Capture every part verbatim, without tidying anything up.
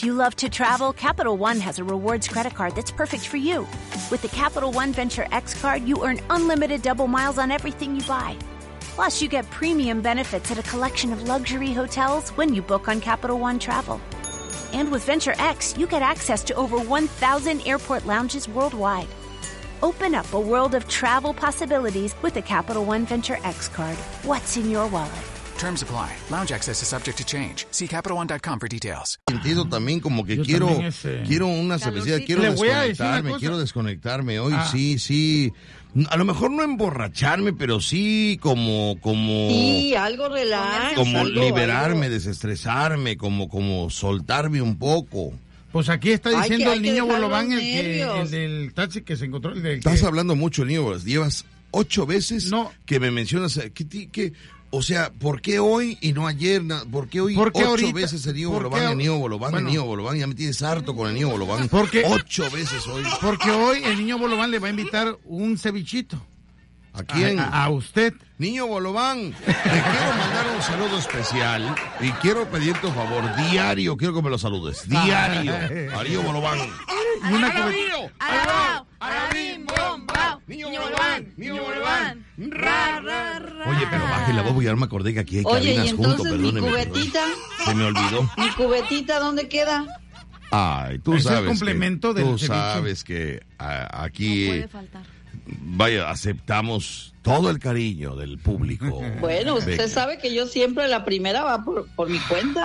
If you love to travel, Capital One has a rewards credit card that's perfect for you. With the Capital One Venture X card, you earn unlimited double miles on everything you buy. Plus, you get premium benefits at a collection of luxury hotels when you book on Capital One Travel. And with Venture X, you get access to over one thousand airport lounges worldwide. Open up a world of travel possibilities with the Capital One Venture X card. What's in your wallet? Terms apply. Lounge access is subject to change. See Capital One dot com for details. Sentido también como que Yo quiero también ese... quiero una cervecita, quiero Le voy a decir desconectarme, una cosa. quiero desconectarme. Hoy Ah. sí, sí. A lo mejor no emborracharme, pero sí como como Sí, algo relax. como algo, liberarme, algo. desestresarme, como como soltarme un poco. Pues aquí está Hay diciendo que- hay el que niño dejar Bolobán, los el, que, nervios. el del taxi que se encontró. El del Estás que... hablando mucho, niño. Llevas ocho veces No. que me mencionas que, ti- que o sea, ¿por qué hoy y no ayer? Na- ¿Por qué hoy ¿Por qué ocho ahorita? veces el niño ¿Por Bolobán, qué? el niño Bolobán, Bueno. el niño Bolobán? Ya me tienes harto con el niño Bolobán. ¿Por qué? Ocho veces hoy. Porque hoy el niño Bolobán le va a invitar un cevichito. ¿A quién? A, a- a usted. Niño Bolobán, te quiero mandar un saludo especial y quiero pedirte un favor diario, quiero que me lo saludes, diario, a Niño Bolobán. Y una cubeta- Alabao, alabim, bom, bao. Niño Bolobán, niño Bolobán. Ra, ra, ra. Oye, pero baje la voz porque ya no me acordé que aquí hay Oye, y cabinas juntos, entonces mi perdóneme. cubetita, perdón. Se me olvidó. mi cubetita, ¿dónde queda? Ay, tú Es el sabes complemento que, del tú ceviche. sabes que a- aquí, No puede faltar. vaya, aceptamos todo el cariño del público. Bueno, usted Becky. sabe que yo siempre la primera va por, por mi cuenta.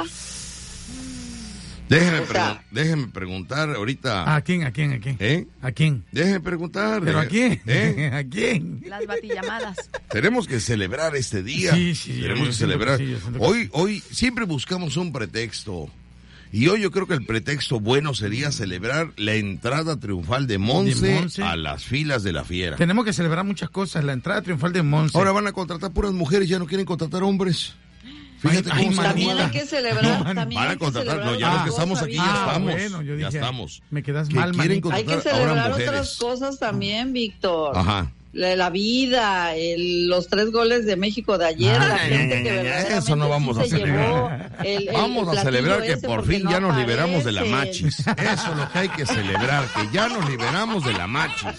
Déjeme, o sea- pregun- déjeme preguntar ahorita. ¿A quién? ¿A quién? ¿A quién? ¿Eh? ¿A quién? Déjeme preguntar. ¿Pero a deje- quién? ¿Eh? ¿A quién? Las batillamadas. Tenemos que celebrar este día. Sí, sí, yo Tenemos que siento celebrar. que sí, yo siento que hoy, hoy siempre buscamos un pretexto. Y hoy yo creo que el pretexto bueno sería celebrar la entrada triunfal de Monse, De Monse. a las filas de la Fiera. Tenemos que celebrar muchas cosas. La entrada triunfal de Monse. Ahora van a contratar puras mujeres, ya no quieren contratar hombres. Fíjate Ay, cómo ay, se También acomoda. hay que celebrar, No, también van a hay que contratar, celebrar no, ya otras los que estamos cosas, aquí ya Víctor. estamos. bueno, yo ya dije, estamos. me quedas Que mal, quieren manito. Hay que contratar ahora celebrar mujeres. otras cosas también, Víctor. Ajá. La, la vida, el- los tres goles de México de ayer, Ay, la gente ay, que ay, verdaderamente eso no vamos sí a se celebrar. llevó el- el- Vamos el a platillo celebrar que ese por porque fin no ya nos liberamos de la aparecen. machis. Eso es lo que hay que celebrar, que ya nos liberamos de la machis.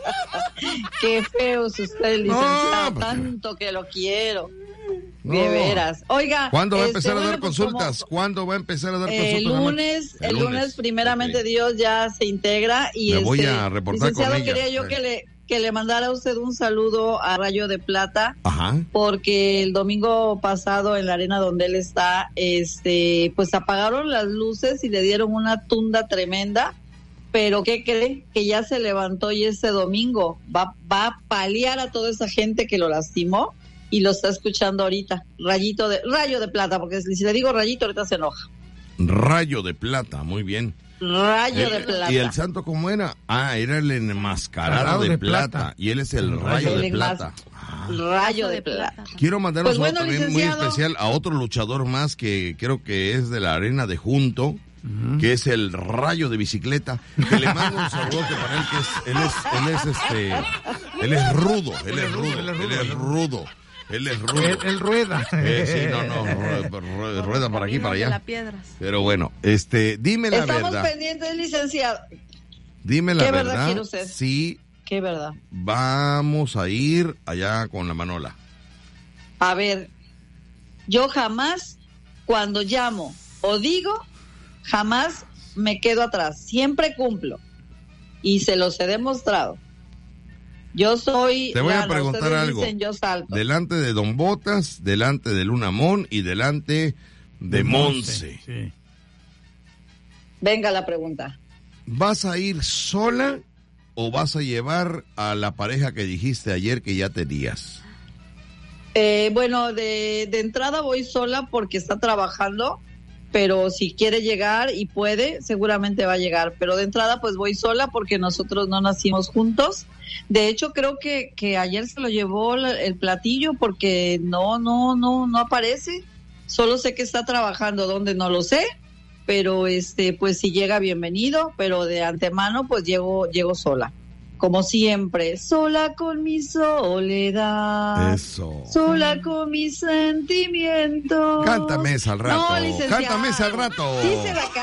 Qué feo es usted, licenciado, No, pues, tanto que lo quiero. No. De veras. Oiga, ¿Cuándo va a este, empezar a bueno, dar pues, consultas? como- ¿Cuándo va a empezar a dar consultas? El la machis? lunes, el lunes, primeramente Ok. Dios ya se integra y Me este, voy a reportar con licenciado, ella. quería yo que le que le mandara a usted un saludo a Rayo de Plata, Ajá. porque el domingo pasado en la arena donde él está, este, pues apagaron las luces y le dieron una tunda tremenda. Pero ¿qué cree? Que ya se levantó y ese domingo va, va a paliar a toda esa gente que lo lastimó y lo está escuchando ahorita. Rayito de, Rayo de Plata, porque si le digo Rayito ahorita se enoja. Rayo de plata, muy bien. Rayo El- de Plata. ¿Y el santo cómo era? Ah, era el enmascarado Carado de, de plata. plata. Y él es el rayo El de enmas- plata. Ah. Rayo de Plata. Quiero mandar Pues un saludo bueno, también muy licenciado. especial a otro luchador más que creo que es de la arena de Junto, que es el Rayo de Bicicleta, que le mando un saludote para él, que es, él es, él es este, él es rudo, él es rudo, él es rudo, él es rudo. Él, él rueda. Eh, sí, no, no, rue- rue- rueda para aquí, para De allá. las piedras. Pero bueno, este, dime la Estamos verdad, pendientes, licenciado. dime la ¿Qué verdad verdad, quiere usted? si Qué verdad. vamos a ir allá con la Manola. A ver, yo jamás, cuando llamo o digo, jamás me quedo atrás. Siempre cumplo. Y se los he demostrado. Yo soy... Te voy a rana, preguntar ustedes algo. dicen, yo salto. Delante de Don Botas, delante de Luna Mon y delante de Monse. Sí. Venga la pregunta. ¿Vas a ir sola o vas a llevar a la pareja que dijiste ayer que ya tenías? Eh, bueno, de, de entrada voy sola porque está trabajando, pero si quiere llegar y puede, seguramente va a llegar. Pero de entrada pues voy sola porque nosotros no nacimos juntos. De hecho, creo que, que ayer se lo llevó el, el platillo porque no, no, no, no aparece. Solo sé que está trabajando donde no lo sé, pero este, pues si llega bienvenido, pero de antemano pues llego, llego sola. Como siempre, sola con mi soledad. Eso. Sola con mis sentimientos. Cántame esa al rato. No, licenciado. Cántame esa al rato. Sí se la